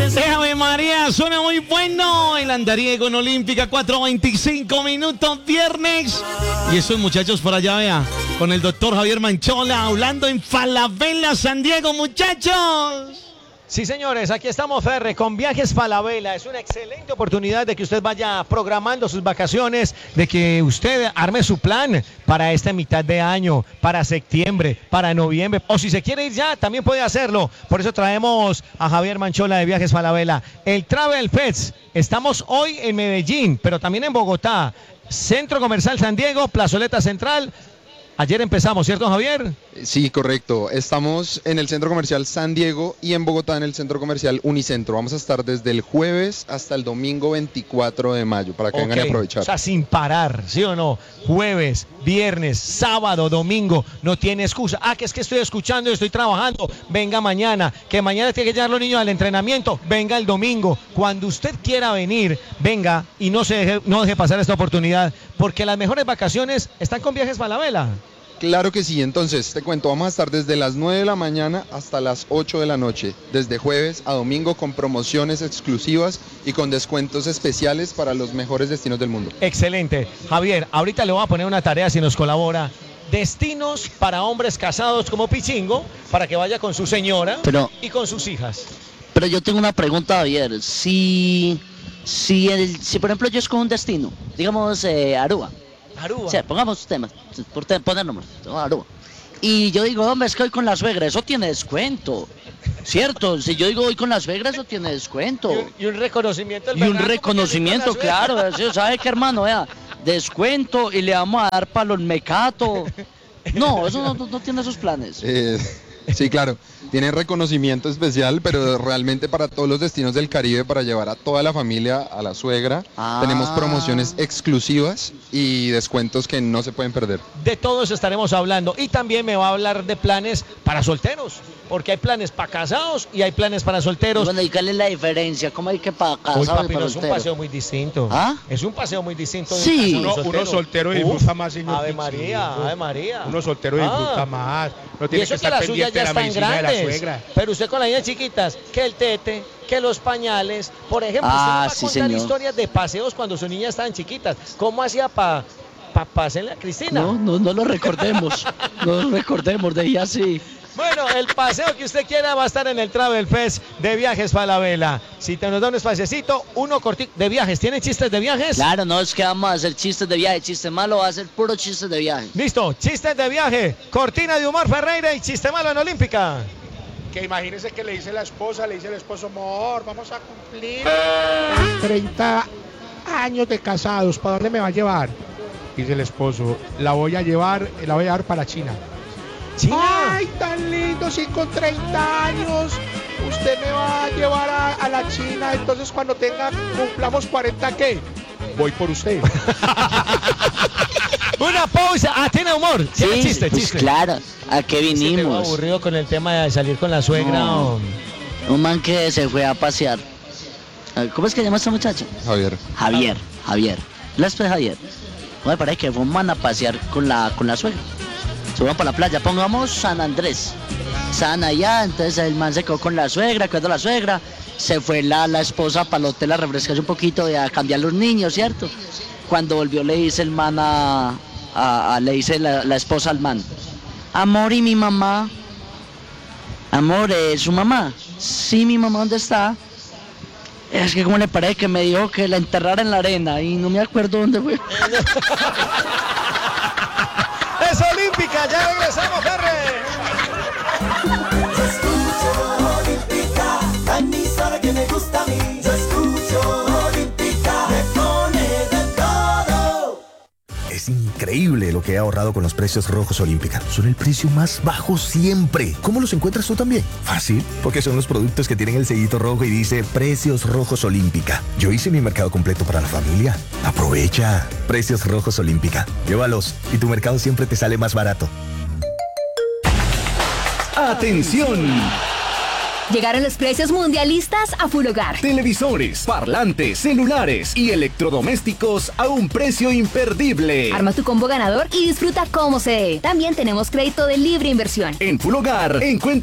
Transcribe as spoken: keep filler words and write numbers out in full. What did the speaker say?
Déjame María, suena muy bueno. El andariego Olímpica, cuatro veinticinco minutos, viernes. Y esos muchachos por allá, vea, con el doctor Javier Manchola, hablando en Falabella, San Diego, muchachos. Sí, señores, aquí estamos, Ferre, con Viajes Falabella. Es una excelente oportunidad de que usted vaya programando sus vacaciones, de que usted arme su plan para esta mitad de año, para septiembre, para noviembre, o si se quiere ir ya, también puede hacerlo. Por eso traemos a Javier Manchola de Viajes Falabella. El Travel Fest, estamos hoy en Medellín, pero también en Bogotá, Centro Comercial San Diego, Plazoleta Central. Ayer empezamos, ¿cierto, Javier? Sí, correcto. Estamos en el Centro Comercial San Diego y en Bogotá en el Centro Comercial Unicentro. Vamos a estar desde el jueves hasta el domingo veinticuatro de mayo para que okay. vengan a aprovechar. O sea, sin parar, ¿sí o no? Jueves, viernes, sábado, domingo, no tiene excusa. Ah, que es que estoy escuchando y estoy trabajando. Venga mañana, que mañana tiene que llevar los niños al entrenamiento. Venga el domingo. Cuando usted quiera venir, venga y no se deje, no deje pasar esta oportunidad, porque las mejores vacaciones están con Viajes Falabella. Claro que sí, entonces te cuento, vamos a estar desde las nueve de la mañana hasta las ocho de la noche, desde jueves a domingo con promociones exclusivas y con descuentos especiales para los mejores destinos del mundo. Excelente. Javier, ahorita le voy a poner una tarea si nos colabora. Destinos para hombres casados como Pichingo, para que vaya con su señora pero, y con sus hijas. Pero yo tengo una pregunta, Javier. Si, si, el, si por ejemplo yo escojo un destino, digamos eh, Aruba. Aruba. O sea, pongamos temas, por te, poner nombres, Aruba. Y yo digo, hombre, es que voy con la suegra, eso tiene descuento. ¿Cierto? Si yo digo voy con la suegra, eso tiene descuento. Y un, y un reconocimiento. Y un reconocimiento, claro. ¿Sabe qué, hermano? Vea, descuento y le vamos a dar para los mecatos. No, eso no, no tiene esos planes. Eh, sí, claro. Tiene reconocimiento especial, pero realmente para todos los destinos del Caribe, para llevar a toda la familia, a la suegra, ah. tenemos promociones exclusivas y descuentos que no se pueden perder. De todo eso estaremos hablando y también me va a hablar de planes para solteros, porque hay planes para casados y hay planes para solteros. Y bueno, ¿y cuál es la diferencia? ¿Cómo hay que para casados? Uy, papi, y para no es un paseo muy distinto. ¿Ah? Es un paseo muy distinto. Sí. Uno, uno soltero disfruta más, señor. Ave María, Ave María. Uno soltero disfruta ah. más. No tiene y eso que que estar las suyas ya están grandes. Pero usted con las niñas chiquitas, que el tete, que los pañales, por ejemplo, ah, usted va a sí, contar señor. historias de paseos cuando sus niñas estaban chiquitas. ¿Cómo hacía para pa, pa hacerle a Cristina? No, no, no lo recordemos, no lo recordemos, de ella así. Bueno, el paseo que usted quiera va a estar en el Travel Fest de Viajes Falabella. Si te nos da un espaciecito, uno cortito de viajes. ¿Tiene chistes de viajes? Claro, no es que vamos a hacer chistes de viaje. Chiste malo va a ser puro chistes de viaje. Listo, chistes de viaje. Cortina de humor Ferreira y chiste malo en Olímpica. Que imagínese que le dice la esposa, le dice el esposo, amor, vamos a cumplir treinta años de casados. ¿Para dónde me va a llevar? Dice el esposo, la voy a llevar, la voy a llevar para China. ¿China? Ay, tan lindo, si con treinta años usted me va a llevar a, a la China, entonces cuando tenga, cumplamos cuarenta, ¿qué? Voy por usted. Una pausa. Ah, tiene humor. Tiene sí, chiste, pues chiste. Claro, ¿a qué vinimos? ¿Se te aburrido con el tema de salir con la suegra? No. O... Un man que se fue a pasear. ¿Cómo es que llama este muchacho? Javier. Javier, Javier. ¿La es Javier? No me parece que fue un man a pasear con la, con la suegra. Se van para la playa, pongamos San Andrés. San allá, entonces el man se quedó con la suegra, quedó la suegra. Se fue la, la esposa para el hotel a refrescarse un poquito y a cambiar los niños, ¿cierto? Cuando volvió le dice el man a, a, a le dice la, la esposa al man, amor, ¿y mi mamá? Amor, ¿es su mamá? Sí, mi mamá, ¿dónde está? Es que como le parece que me dijo que la enterrara en la arena y no me acuerdo dónde fue. Es Olímpica, ya regresamos, Ferre. Yo escucho Olímpica, la emisora que me gusta a mí. Yo escucho Olímpica, me pone de todo. Es increíble lo que he ahorrado con los precios rojos Olímpica. Son el precio más bajo siempre. ¿Cómo los encuentras tú también? Fácil, porque son los productos que tienen el sellito rojo y dice Precios Rojos Olímpica. Yo hice mi mercado completo para la familia. Aprovecha. Precios Rojos Olímpica. Llévalos y tu mercado siempre te sale más barato. ¡Atención! Llegaron los precios mundialistas a Full Hogar. Televisores, parlantes, celulares y electrodomésticos a un precio imperdible. Arma tu combo ganador y disfruta como se dé. También tenemos crédito de libre inversión. En Full Hogar encuentra